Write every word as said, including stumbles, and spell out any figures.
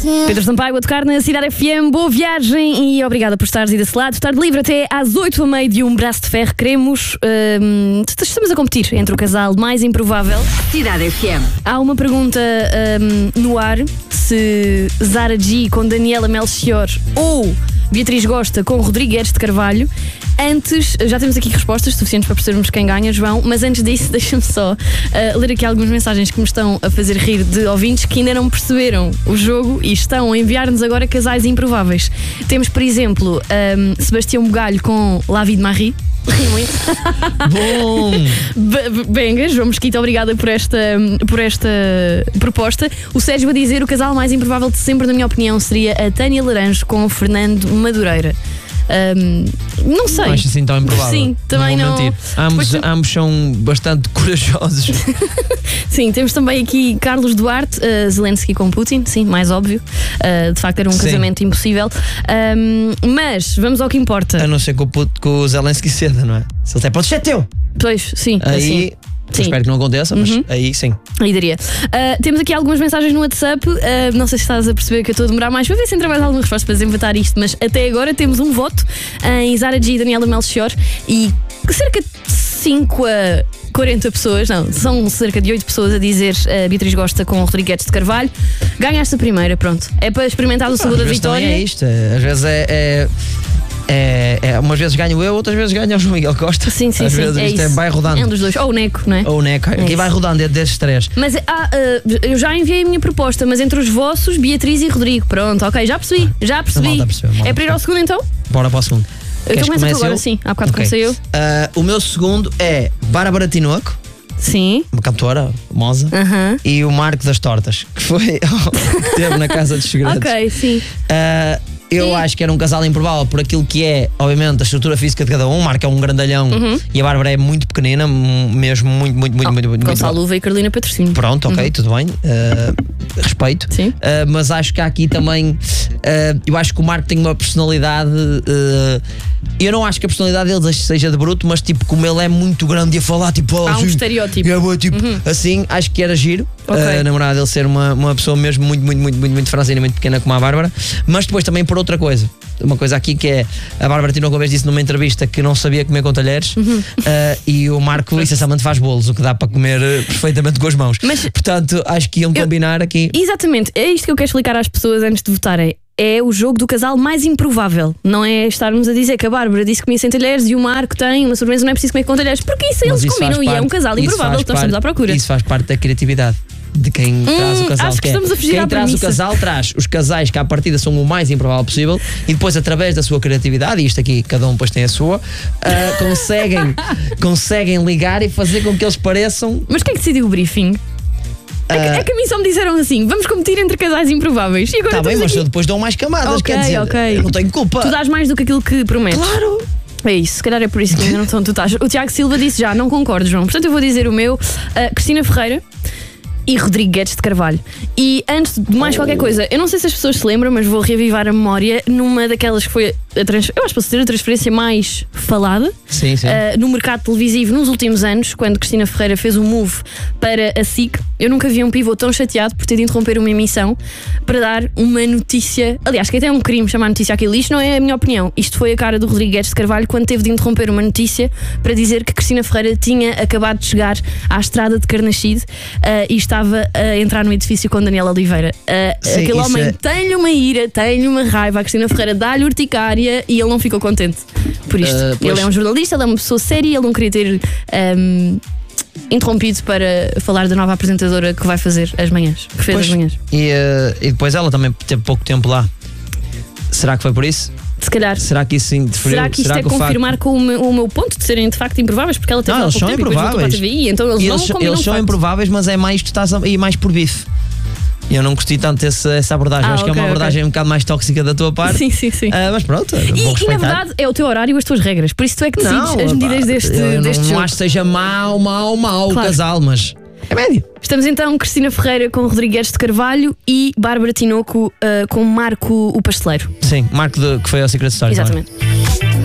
Pedro Sampaio a tocar na Cidade F M. Boa viagem e obrigada por estares aí desse lado. Tarde livre até às oito e meia de um braço de ferro. Queremos. Hum, estamos a competir entre o casal mais improvável. Cidade F M. Há uma pergunta hum, no ar: se Zara G com Daniela Melchior ou Beatriz Gosta com Rodrigues de Carvalho. Antes, já temos aqui respostas suficientes para percebermos quem ganha, João, mas antes disso, deixa-me só uh, ler aqui algumas mensagens que me estão a fazer rir de ouvintes que ainda não perceberam o jogo e estão a enviar-nos agora casais improváveis. Temos, por exemplo, um, Sebastião Bugalho com Lavi de Marie. Ri muito. Bom! Benga, João Mesquita, obrigada por esta, por esta proposta. O Sérgio a dizer: o casal mais improvável de sempre, na minha opinião, seria a Tânia Laranjo com o Fernando Madureira. Um, não sei. Não acho assim tão improvável. Sim, também não. não. Ambos, Depois, ambos são bastante corajosos. Sim, temos também aqui Carlos Duarte, uh, Zelensky com Putin, sim, mais óbvio. Uh, de facto, era um Sim. casamento impossível. Um, mas vamos ao que importa. A não ser que o, puto, que o Zelensky ceda, não é? Se ele tem pronto, é teu. Pois, sim, Aí. assim. Sim. Espero que não aconteça, mas Uhum. aí sim. Aí daria. Uh, temos aqui algumas mensagens no WhatsApp. Uh, não sei se estás a perceber que eu estou a demorar mais para ver se entra mais alguma resposta para desempatar isto, mas até agora temos um voto em Zara G e Daniela Melchior e cerca de cinco a quarenta pessoas, não, são cerca de oito pessoas a dizer uh, Beatriz Gosta com Rodrigues de Carvalho. Ganhaste a primeira, pronto. É para experimentar o sabor da vitória. É isto, é, às vezes é. é... É, é, umas vezes ganho eu, outras vezes ganha o João Miguel Costa. Sim, sim, Às sim. vezes É isto isso. é, vai rodando. É um dos dois. Ou o Neco, não é? Ou o Neco. É Aqui isso. vai rodando desses três. Mas ah, uh, eu já enviei a minha proposta, mas entre os vossos, Beatriz e Rodrigo. Pronto, ok, já percebi. Já percebi. A malta percebeu, a malta É para ir ao segundo então? Bora para o segundo. Eu Queres começo que comece agora, eu? sim. Há bocado Ok. comecei eu. Ah, o meu segundo é Bárbara Tinoco, Sim. uma cantora famosa, Aham. e o Marco das Tortas, que foi que teve na Casa dos Segredos. Ok, sim. Ah, eu E- acho que era um casal improvável por aquilo que é, obviamente, a estrutura física de cada um. O Marco é um grandalhão e a Bárbara é muito pequenina, m- mesmo muito, muito, muito, Oh, muito, muito, Gonçalo muito. Luva e Carolina Patrocínio. Pronto, ok, tudo bem. Ah, respeito. Sim. Uh, mas acho que há aqui também. Uh, eu acho que o Marco tem uma personalidade. Uh, eu não acho que a personalidade dele seja de bruto, mas tipo, como ele é muito grande e a falar, tipo, Há um assim, estereótipo. é, boa, tipo assim, acho que era giro. Ok. Uh, a namorada dele ser uma, uma pessoa mesmo muito, muito, muito, muito, muito franzina, muito pequena como a Bárbara. Mas depois também por outra coisa. Uma coisa aqui que é: a Bárbara Tinoco uma vez disse numa entrevista que não sabia comer com talheres, uh, e o Marco essencialmente faz bolos, o que dá para comer uh, perfeitamente com as mãos. Mas- Portanto, acho que iam Eu- combinar aqui. Exatamente, é isto que eu quero explicar às pessoas antes de votarem. É o jogo do casal mais improvável. Não é estarmos a dizer que a Bárbara disse que comia sem talheres e o Marco tem uma sobremesa, não é preciso comer com talheres, porque isso Mas eles isso faz combinam e é parte- um casal isso improvável faz que nós estamos à parte- procura. Isso faz parte da criatividade de quem traz o casal. acho que é, estamos a fugir quem à traz premissa. o casal traz os casais que à partida são o mais improvável possível e depois, através da sua criatividade, e isto aqui cada um depois tem a sua, ah, conseguem, conseguem ligar e fazer com que eles pareçam. Mas quem é que decidiu o briefing? É que, é que a mim só me disseram assim: vamos competir entre casais improváveis. E agora Está bem, estamos mas aqui. eu depois dou mais camadas. Ok, quer dizer, ok. eu não tenho culpa. Tu dás mais do que aquilo que prometes. Claro. É isso, se calhar é por isso que ainda não estão. Tu estás. O Tiago Silva disse já: não concordo, João. Portanto, eu vou dizer o meu: uh, Cristina Ferreira e Rodrigues de Carvalho. E antes de mais qualquer coisa, eu não sei se as pessoas se lembram, mas vou reavivar a memória numa daquelas que foi a trans... eu acho que posso dizer a transferência mais falada Sim, sim. uh, no mercado televisivo nos últimos anos, quando Cristina Ferreira fez um move para a S I C. Eu nunca vi um pivô tão chateado por ter de interromper uma emissão para dar uma notícia. Aliás, que até é um crime chamar notícia aquilo. Isto não é a minha opinião. Isto foi a cara do Rodrigues de Carvalho quando teve de interromper uma notícia para dizer que Cristina Ferreira tinha acabado de chegar à estrada de Carnaxide uh, e estava a entrar no edifício com Daniela Oliveira. Uh, Sim, aquele isso homem é- tem-lhe uma ira, tem-lhe uma raiva. A Cristina Ferreira dá-lhe urticária e ele não ficou contente por isto. Uh, pois- Ele é um jornalista, ele é uma pessoa séria, ele não queria ter um, interrompido para falar da nova apresentadora que vai fazer as manhãs, que fez Pois, as manhãs. E, eh, e depois ela também teve pouco tempo lá. Será que foi por isso? Se calhar. Será que isso sim interferiu? Será que isto é o facto- confirmar com o meu, o meu ponto de serem de facto improváveis? Porque ela teve Não, lá há eles pouco são tempo e depois voltou para a improváveis. T V I, então eles, E não eles, combinam eles de são facto. improváveis, mas é mais tu estás a ir mais por bife. Eu não gostei tanto desse, essa abordagem. Ah, Acho que é ok, uma ok. abordagem um bocado mais tóxica da tua parte. Sim, sim, sim. Ah, mas pronto, vou E, e respeitar. na verdade é o teu horário e as tuas regras, por isso tu é que decides as medidas pá, deste, eu deste não, jogo. não acho que seja mau, mau, mau Claro. o casal, mas é médio. Estamos então Cristina Ferreira com Rodrigues de Carvalho e Bárbara Tinoco uh, com Marco o Pasteleiro. Sim, Marco de, que foi ao Secret Story. não é? Exatamente.